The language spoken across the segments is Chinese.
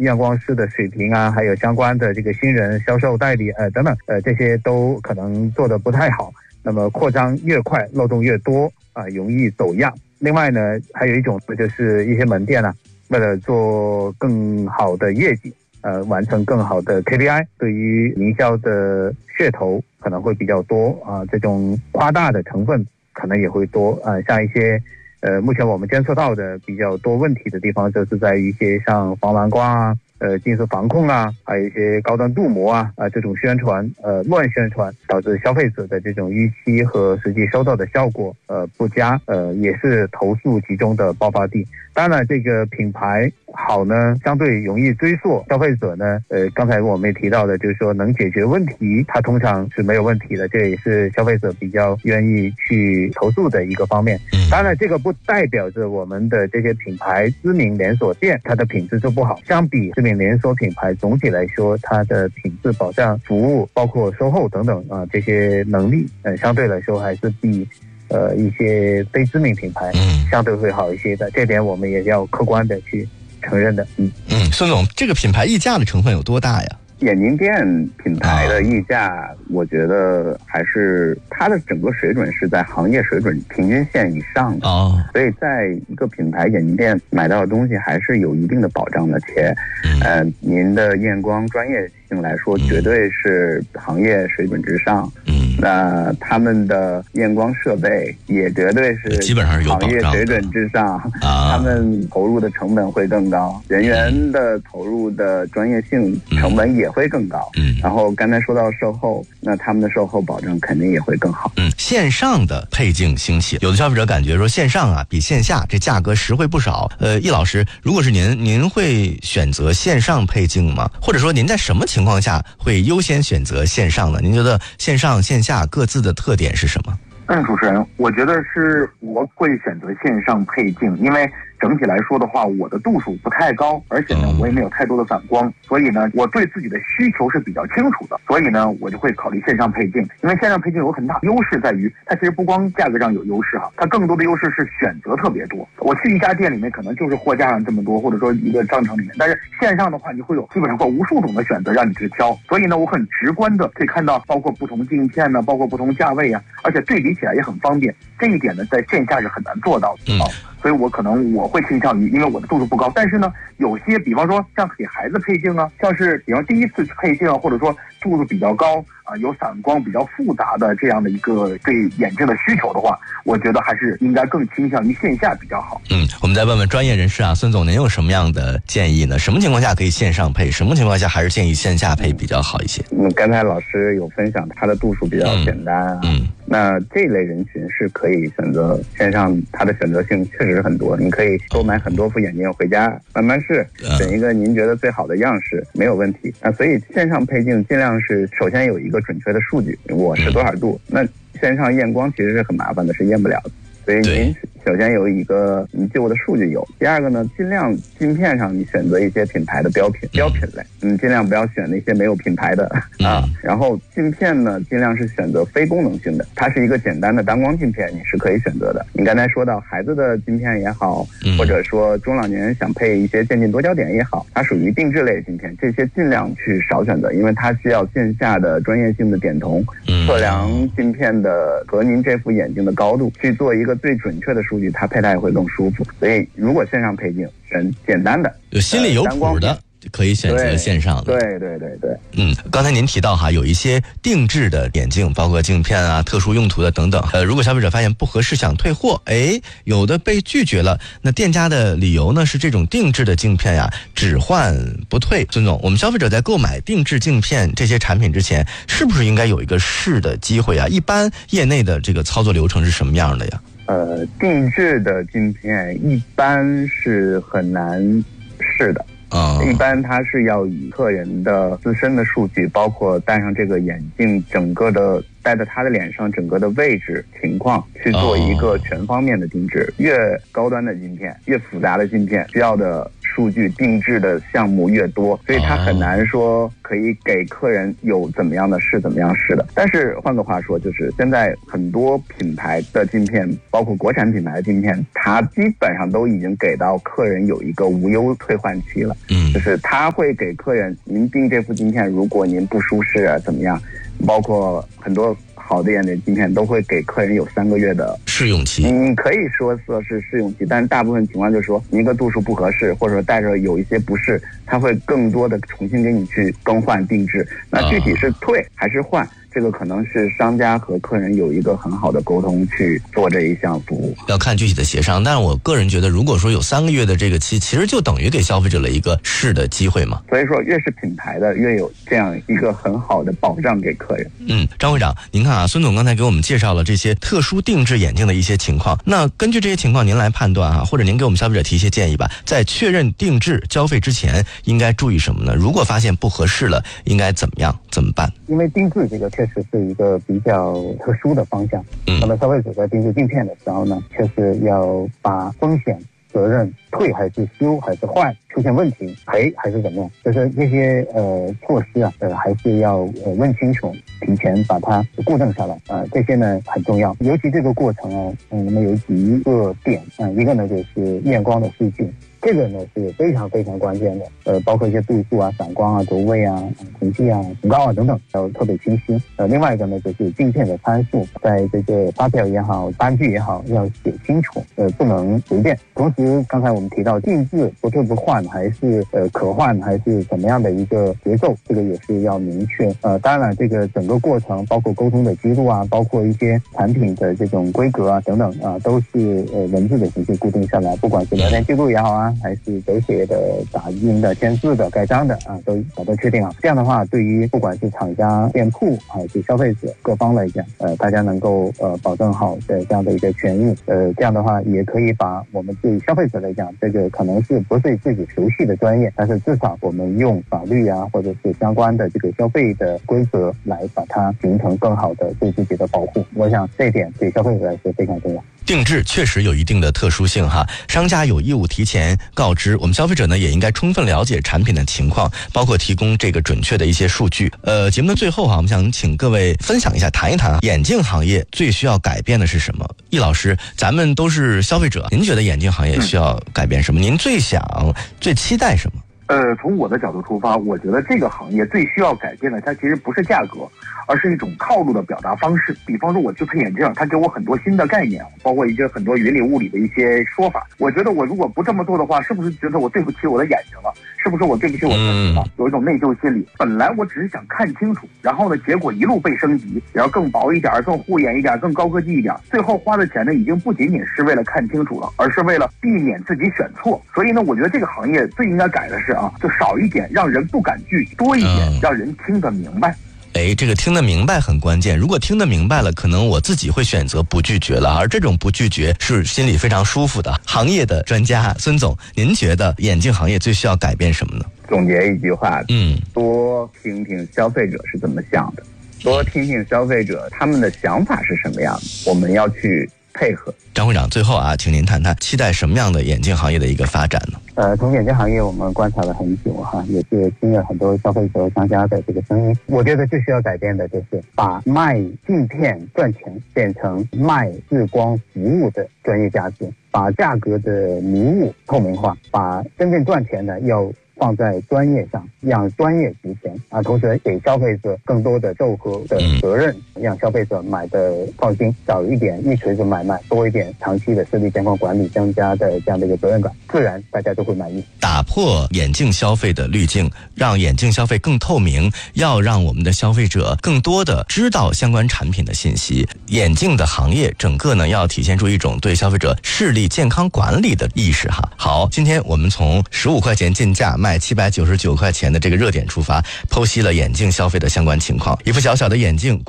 验光师的水平啊，还有相关的这个新人销售代理等等这些都可能做得不太好。那么扩张越快，漏洞越多容易走样。另外呢，还有一种就是一些门店呢，为了做更好的业绩，完成更好的 KPI， 对于营销的噱头可能会比较多这种夸大的成分可能也会多像一些目前我们监测到的比较多问题的地方，就是在于一些像防蓝光近视防控还有一些高端镀膜这种宣传乱宣传，导致消费者的这种预期和实际收到的效果不佳，也是投诉集中的爆发地。当然这个品牌好呢，相对容易追溯，消费者呢刚才我们也提到的，就是说能解决问题它通常是没有问题的，这也是消费者比较愿意去投诉的一个方面。当然这个不代表着我们的这些品牌知名连锁店它的品质就不好，相比知名连锁品牌总体来说，它的品质保障服务包括售后等等这些能力相对来说还是比一些非知名品牌相对会好一些的，这点我们也要客观的去承认的。 孙总，这个品牌溢价的成分有多大呀？ 眼镜店品牌的溢价，我觉得还是它的整个水准是在行业水准平均线以上的所以在一个品牌眼镜店买到的东西还是有一定的保障的，且您的验光专业性来说绝对是行业水准之上。那他们的验光设备也绝对是基本上是有行业水准之上他们投入的成本会更高，人员的投入的专业性成本也会更高。然后刚才说到售后，那他们的售后保证肯定也会更好。 线上的配镜兴起，有的消费者感觉说线上比线下这价格实惠不少。易老师，如果是您会选择线上配镜吗？或者说您在什么情况下会优先选择线上呢？您觉得线上线下各自的特点是什么？ 主持人，我觉得是我会选择线上配镜，因为整体来说的话，我的度数不太高，而且呢，我也没有太多的反光，所以呢，我对自己的需求是比较清楚的，所以呢，我就会考虑线上配镜。因为线上配镜有很大优势在于，它其实不光价格上有优势它更多的优势是选择特别多。我去一家店里面，可能就是货架上这么多，或者说一个商城里面，但是线上的话，你会有基本上会无数种的选择让你去挑，所以呢，我很直观的可以看到，包括不同镜片包括不同价位而且对比起来也很方便。这一点呢，在线下是很难做到的所以我会倾向于，因为我的度数不高，但是呢，有些比方说像给孩子配镜像是比方第一次配镜或者说度数比较高有散光比较复杂的这样的一个对眼镜的需求的话，我觉得还是应该更倾向于线下比较好。 我们再问问专业人士孙总，您有什么样的建议呢？什么情况下可以线上配，什么情况下还是建议线下配比较好一些？ 刚才老师有分享他的度数比较简单那这类人群是可以选择线上，它的选择性确实是很多，你可以多买很多副眼镜回家慢慢试，选一个您觉得最好的样式没有问题所以线上配镜尽量是首先有一个准确的数据，我是多少度那线上验光其实是很麻烦的，是验不了的，所以您首先有一个旧的数据有。第二个呢，尽量镜片上你选择一些品牌的标品类，尽量不要选那些没有品牌的然后镜片呢，尽量是选择非功能性的，它是一个简单的单光镜片，你是可以选择的。你刚才说到孩子的镜片也好，或者说中老年人想配一些渐进多焦点也好，它属于定制类镜片，这些尽量去少选择，因为它需要线下的专业性的点瞳测量镜片的和您这副眼镜的高度，去做一个最准确的数据，它佩戴会更舒服。所以如果线上配镜选简单的心里有谱的可以选择线上的。 对。 刚才您提到有一些定制的眼镜，包括镜片特殊用途的等等。如果消费者发现不合适想退货，有的被拒绝了，那店家的理由呢是这种定制的镜片只换不退。孙总，我们消费者在购买定制镜片这些产品之前，是不是应该有一个试的机会一般业内的这个操作流程是什么样的呀？ 定制的镜片一般是很难试的一般它是要以客人的自身的数据，包括戴上这个眼镜整个的戴在他的脸上整个的位置情况去做一个全方面的定制。越高端的镜片越复杂的镜片需要的数据定制的项目越多，所以它很难说可以给客人有怎么样的试怎么样试的。但是换个话说，就是现在很多品牌的镜片，包括国产品牌的镜片，它基本上都已经给到客人有一个无忧退换期了。就是他会给客人，您订这副镜片，如果您不舒适啊怎么样，包括很多好的眼镜镜片都会给客人有3个月的试用期。 你可以说是试用期，但是大部分情况就是说您一个度数不合适，或者说带着有一些不适，他会更多的重新给你去更换定制。那具体是退还是换，这个可能是商家和客人有一个很好的沟通去做这一项服务， 要看具体的协商。但是我个人觉得，如果说有3个月的这个期，其实就等于给消费者了一个试的机会嘛。 所以说越是品牌的越有这样一个很好的保障给客人。 张会长，您看啊，孙总刚才给我们介绍了这些特殊定制眼镜的一些情况，那根据这些情况您来判断啊，或者您给我们消费者提一些建议吧。在确认定制交费之前应该注意什么呢？如果发现不合适了，应该怎么样怎么办？ 因为定制这个确实是一个比较特殊的方向，那么消费者在定制镜片的时候呢，确实要把风险责任退还是修还是换，出现问题赔还是怎么样，就是这些措施啊，还是要问清楚，提前把它固定下来这些呢很重要。尤其这个过程啊，那么有几个点一个呢就是验光的数据。这个呢是非常非常关键的，包括一些度数啊、闪光啊、轴位啊、痕迹啊、红高啊等等，要特别清晰。另外一个呢就是镜片的参数，在这个发票也好、单据也好，要写清楚，不能随便。同时，刚才我们提到定制不退不换，还是可换，还是怎么样的一个节奏，这个也是要明确。当然，这个整个过程，包括沟通的记录啊，包括一些产品的这种规格啊等等都是文字的形式固定下来，不管是聊天记录也好啊，还是手写的、打印的、签字的、盖章的都把它确定好。这样的话，对于不管是厂家、店铺还是消费者各方来讲，大家能够保证好的这样的一个权益。这样的话，也可以把我们对消费者来讲，这个可能是不是自己熟悉的专业，但是至少我们用法律啊，或者是相关的这个消费的规则来把它形成更好的对自己的保护。我想这一点对消费者来说非常重要。 定制确实有一定的特殊性哈，商家有义务提前告知，我们消费者呢也应该充分了解产品的情况，包括提供这个准确的一些数据。节目的最后我们想请各位分享一下，谈一谈眼镜行业最需要改变的是什么？易老师，咱们都是消费者，您觉得眼镜行业需要改变什么？您最期待什么？ 从我的角度出发，我觉得这个行业最需要改变的，它其实不是价格，而是一种套路的表达方式。比方说，我去配眼镜，它给我很多新的概念，包括一些很多云里雾里的一些说法。我觉得我如果不这么做的话，是不是觉得我对不起我的眼睛了？是不是我对不起我自己了？有一种内疚心理。本来我只是想看清楚，然后呢，结果一路被升级，然后更薄一点、更护眼一点、更高科技一点，最后花的钱呢，已经不仅仅是为了看清楚了，而是为了避免自己选错。所以呢，我觉得这个行业最应该改的是就少一点让人不敢拒，多一点让人听得明白。 这个听得明白很关键，如果听得明白了，可能我自己会选择不拒绝了，而这种不拒绝是心里非常舒服的。行业的专家孙总，您觉得眼镜行业最需要改变什么呢？ 总结一句话，多听听消费者是怎么想的，多听听消费者他们的想法是什么样的，我们要去配合。 张会长，最后请您谈谈期待什么样的眼镜行业的一个发展呢？ 从眼镜行业我们观察了很久也是听了很多消费者商家的这个声音。我觉得最需要改变的就是把卖镜片赚钱变成卖视光服务的专业价值，把价格的迷雾透明化，把真正赚钱的要放在专业上，让专业值钱同时给消费者更多的售后的责任，让消费者买的放心，少一点一锤子买卖，多一点长期的视力健康管理，增加的这样的一个责任感，自然大家都会满意。 打破眼镜消费的滤镜，让眼镜消费更透明，要让我们的消费者更多的知道相关产品的信息。眼镜的行业整个呢要体现出一种对消费者视力健康管理的意识好，今天我们从15块钱进价卖799块钱的这个热点出发，剖析了眼镜消费的相关情况。一副小小的眼镜关乎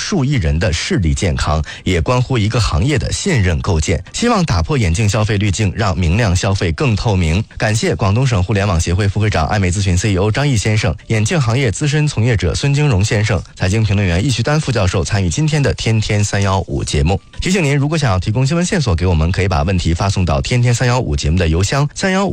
数亿人的视力健康，也关乎一个行业的信任构建。希望打破眼镜消费滤镜，让明亮消费更透明。感谢广东省互联网协会副会长、爱美咨询 CEO 张毅先生，眼镜行业资深从业者孙京荣先生，财经评论员易旭丹副教授参与今天的天天315节目。提醒您，如果想要提供新闻线索给我们，可以把问题发送到天天315节目的邮箱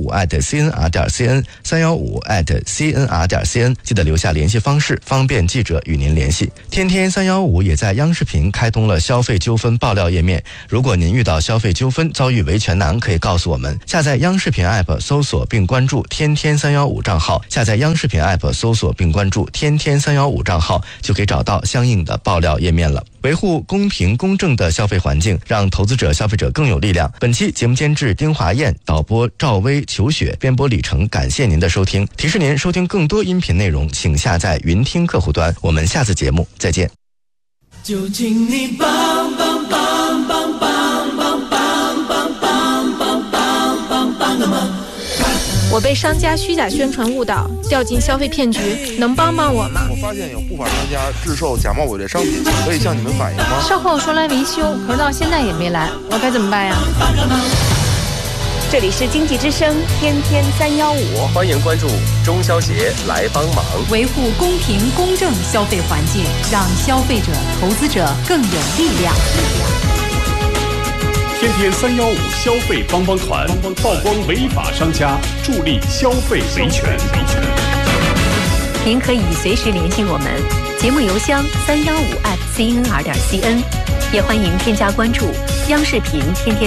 315@cnr.cn315@cnr.cn， 记得留下联系方式，方便记者与您联系。天天315也在央视频开通了消费纠纷爆料页面，如果您遇到消费纠纷遭遇维权难，可以告诉我们。下载央视频 App 搜索并关注天天315账号，下载央视频 App 搜索并关注天天315账号，就可以找到相应的爆料页面了。维护公平公正的消费环境，让投资者消费者更有力量。本期节目监制丁华燕，导播赵薇、裘雪，编播李成。感谢您的收听，提示您收听更多音频内容，请下载云听客户端。我们下次节目再见。 就请你帮帮帮帮帮帮帮帮帮帮帮帮个忙。 我被商家虚假宣传误导，掉进消费骗局，能帮帮我吗？ 我发现有不法商家制售假冒伪劣商品，可以向你们反映吗？ 售后说来维修，可是到现在也没来，我该怎么办呀？ 这里是经济之声天天315， 欢迎关注中消协来帮忙， 维护公平公正消费环境，让消费者、投资者更有力量。 天天315消费帮帮团，曝光违法商家，助力消费维权。 您可以随时联系我们，节目邮箱315@cnr.cn，也欢迎添加关注央视频天天